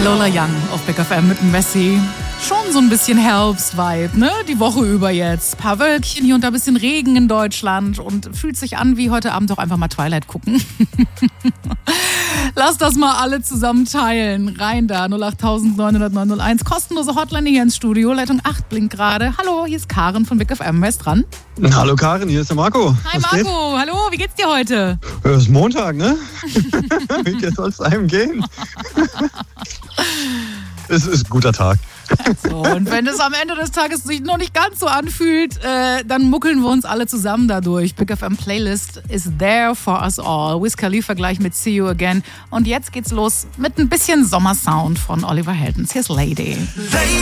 Lola Young auf Big FM mit Messi. Schon so ein bisschen Herbst-Vibe, ne? Die Woche über jetzt. Ein paar Wölkchen hier und da, ein bisschen Regen in Deutschland und fühlt sich an wie heute Abend auch einfach mal Twilight gucken. Lass das mal alle zusammen teilen. Rein da, 08000 900 901. Kostenlose Hotline hier ins Studio. Leitung 8 blinkt gerade. Hallo, hier ist Karen von Big FM. Wer ist dran? Hallo Karen, hier ist der Marco. Hi Marco, hallo, wie geht's dir heute? Es ist Montag, ne? Wie soll es einem gehen? Es ist ein guter Tag. So, und wenn es am Ende des Tages sich noch nicht ganz so anfühlt, dann muckeln wir uns alle zusammen dadurch. Big FM Playlist is there for us all. Wiz Khalifa gleich mit See You Again. Und jetzt geht's los mit ein bisschen Sommersound von Oliver Heldens. Hier ist Lady.